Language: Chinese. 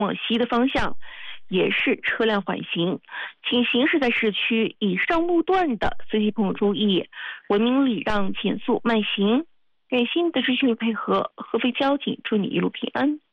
往西的方向也是车辆缓行，请行驶在市区以上路段的司机朋友注意，文明礼让，减速慢行。感谢你的支持与配合，合肥交警祝你一路平安。